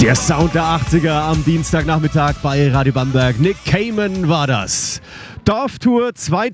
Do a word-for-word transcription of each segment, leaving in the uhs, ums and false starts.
Der Sound der achtziger am Dienstagnachmittag bei Radio Bamberg. Nick Cayman war das. Dorftour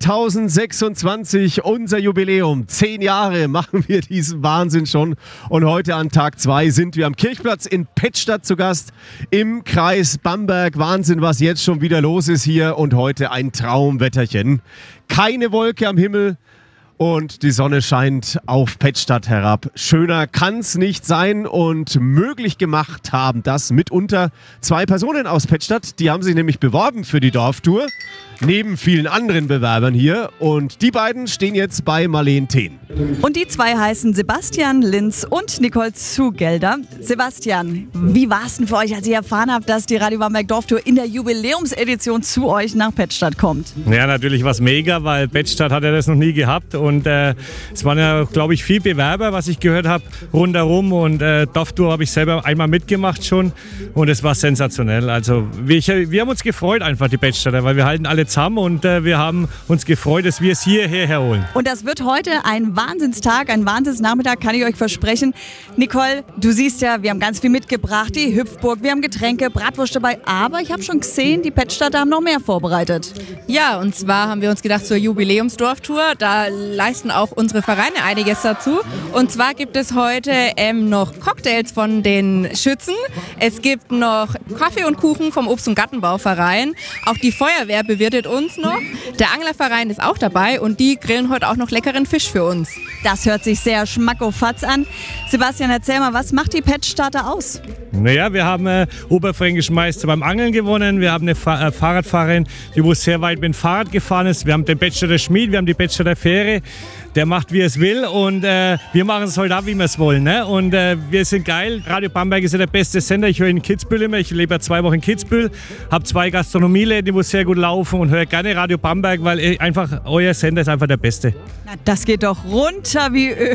zweitausendsechsundzwanzig, unser Jubiläum. Zehn Jahre machen wir diesen Wahnsinn schon. Und heute an Tag zwei sind wir am Kirchplatz in Pettstadt zu Gast im Kreis Bamberg. Wahnsinn, was jetzt schon wieder los ist hier. Und heute ein Traumwetterchen. Keine Wolke am Himmel. Und die Sonne scheint auf Pettstadt herab. Schöner kann's nicht sein und möglich gemacht haben das mitunter zwei Personen aus Pettstadt. Die haben sich nämlich beworben für die Dorftour, neben vielen anderen Bewerbern hier. Und die beiden stehen jetzt bei Marleen Thehn. Und die zwei heißen Sebastian Linz und Nicole Zugelder. Sebastian, wie war es denn für euch, als ihr erfahren habt, dass die Radio Bamberg Dorftour in der Jubiläumsedition zu euch nach Pettstadt kommt? Ja, natürlich war es mega, weil Pettstadt hat ja das noch nie gehabt. Und äh, es waren ja, glaube ich, viele Bewerber, was ich gehört habe, rundherum. Und äh, Dorftour habe ich selber einmal mitgemacht schon. Und es war sensationell. Also wir, wir haben uns gefreut einfach, die Pettstadter, weil wir halten alle zusammen. Und äh, wir haben uns gefreut, dass wir es hierher herholen. Und das wird heute ein Wahnsinnstag, ein Wahnsinnsnachmittag, kann ich euch versprechen. Nicole, du siehst ja, wir haben ganz viel mitgebracht. Die Hüpfburg, wir haben Getränke, Bratwurst dabei. Aber ich habe schon gesehen, die Pettstadter haben noch mehr vorbereitet. Ja, und zwar haben wir uns gedacht zur Jubiläumsdorftour, da leisten auch unsere Vereine einiges dazu. Und zwar gibt es heute ähm, noch Cocktails von den Schützen. Es gibt noch Kaffee und Kuchen vom Obst- und Gartenbauverein. Auch die Feuerwehr bewirtet uns noch. Der Anglerverein ist auch dabei und die grillen heute auch noch leckeren Fisch für uns. Das hört sich sehr schmackofatz an. Sebastian, erzähl mal, was macht die Pettstadter aus? Naja, wir haben äh, Oberfränkischen Meister beim Angeln gewonnen. Wir haben eine Fa- äh, Fahrradfahrerin, die wo sehr weit mit dem Fahrrad gefahren ist. Wir haben den Pettstadter Schmied, wir haben die Pettstadter Fähre. Der macht, wie er es will, und äh, wir machen es heute auch, wie wir es wollen. Ne? Und äh, wir sind geil. Radio Bamberg ist ja der beste Sender. Ich höre in Kitzbühel immer. Ich lebe ja zwei Wochen in Kitzbühel, habe zwei Gastronomieläden, die sehr gut laufen, und höre gerne Radio Bamberg, weil äh, einfach euer Sender ist einfach der beste. Na, das geht doch runter wie Öl.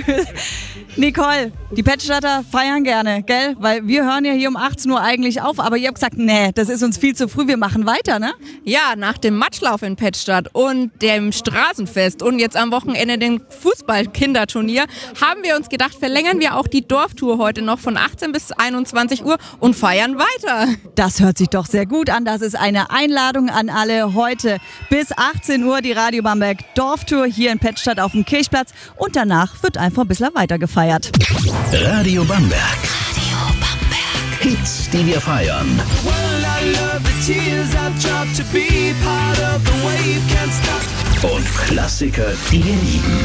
Nicole, die Pettstadter feiern gerne, gell? Weil wir hören ja hier um achtzehn Uhr eigentlich auf, aber ihr habt gesagt, nee, das ist uns viel zu früh, wir machen weiter, ne? Ja, nach dem Matschlauf in Pettstadt und dem Straßenfest und jetzt am Wochenende dem Fußball-Kinderturnier haben wir uns gedacht, verlängern wir auch die Dorftour heute noch von achtzehn bis einundzwanzig Uhr und feiern weiter. Das hört sich doch sehr gut an. Das ist eine Einladung an alle heute bis achtzehn Uhr die Radio Bamberg Dorftour hier in Pettstadt auf dem Kirchplatz und danach wird einfach ein bisschen weiter gefeiert. Radio Bamberg. Radio Bamberg. Hits, die wir feiern. Und Klassiker, die wir lieben.